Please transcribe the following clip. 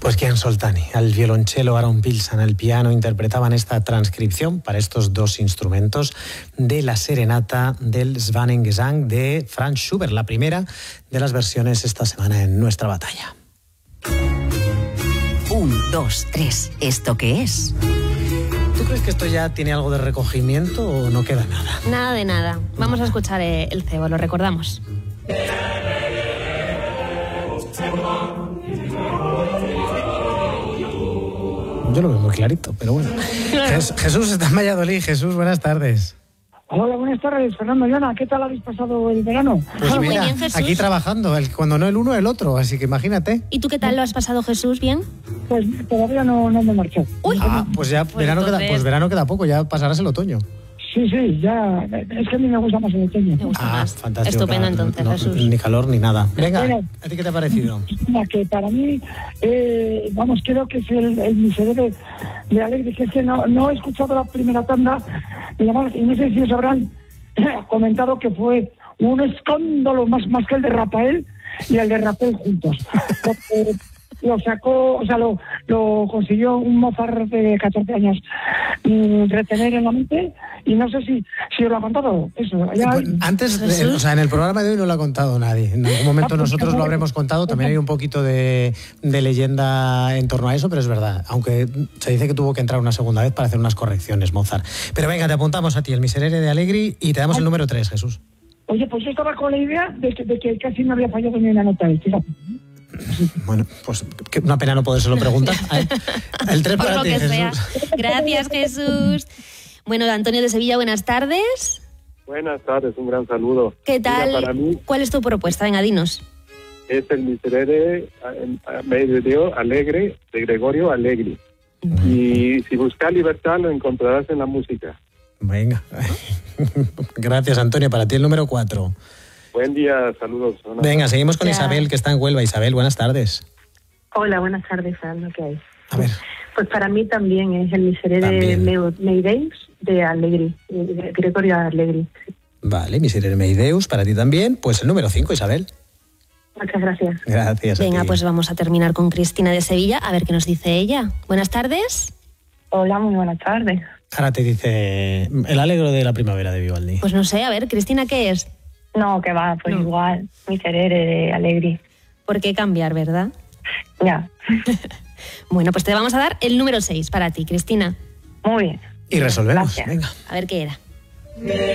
Pues Kian Soltani, al violonchelo, Aaron Pilsan al piano, interpretaban esta transcripción para estos dos instrumentos de la serenata del Schwanengesang de Franz Schubert, la primera de las versiones esta semana en Nuestra Batalla. 1, 2, 3, ¿esto qué es? ¿Tú crees que esto ya tiene algo de recogimiento o no queda nada? Nada de nada. Vamos a escuchar el cebo, lo recordamos. Yo lo veo muy clarito, pero bueno. Jesús está en Valladolid. Jesús, buenas tardes. Hola, buenas tardes, Fernando y Ana. ¿Qué tal habéis pasado el verano? Pues Muy mira, bien, Jesús. aquí trabajando, cuando no el uno, el otro, así que imagínate. ¿Y tú qué tal lo has pasado, Jesús? ¿Bien? Pues todavía no me marché. Uy. Pues ya verano queda poco, ya pasarás el otoño. Sí, ya. Es que a mí me gusta más el otoño. Me gusta más. Fantástico. Estupendo, entonces, Jesús. Ni calor ni nada. Venga, Bueno, ¿a ti qué te ha parecido? Que para mí, creo que es el miserere de Alegre, que es que no he escuchado la primera tanda, y no sé si os habrán comentado que fue un escándalo más que el de Rafael y el de Rafael juntos. Porque lo sacó, o sea, lo consiguió un Mozart de 14 años retener en la mente, y no sé si os lo ha contado eso. Antes, en el programa de hoy no lo ha contado nadie. En algún momento nosotros lo habremos contado. También hay un poquito de leyenda en torno a eso, pero es verdad. Aunque se dice que tuvo que entrar una segunda vez para hacer unas correcciones, Mozart. Pero venga, te apuntamos a ti, el Miserere de Allegri, y te damos el número 3, Jesús. Oye, pues yo estaba con la idea de que casi no había fallado ni una nota. Bueno, pues una pena no podérselo preguntar. El 3 para ti, Jesús. Gracias, Jesús. Bueno, Antonio de Sevilla, buenas tardes. Buenas tardes, un gran saludo. ¿Qué tal? Mira, para mí ¿Cuál es tu propuesta? Venga, dinos. es el Miserere medio alegre de Gregorio Allegri. Y si buscas libertad lo encontrarás en la música. Venga. Gracias, Antonio. Para ti el número 4. Buen día, saludos. Venga, seguimos con Isabel, que está en Huelva. Isabel, buenas tardes. Hola, buenas tardes, Fernando, ¿qué hay? A ver. Pues para mí también es el Miserere Meideus de Allegri, de Gregorio Allegri. Vale, Miserere Meideus, para ti también. Pues el número 5, Isabel. Muchas gracias. Gracias. Venga, pues vamos a terminar con Cristina de Sevilla, a ver qué nos dice ella. Buenas tardes. Hola, muy buenas tardes. Ahora te dice el alegro de la primavera de Vivaldi. Pues no sé, a ver, Cristina, ¿qué es? No, que va, pues igual, Miserere de Allegri. ¿Por qué cambiar, verdad? Ya. Bueno, pues te vamos a dar el número 6 para ti, Cristina. Muy bien. Y resolvemos. Gracias. Venga. A ver qué era.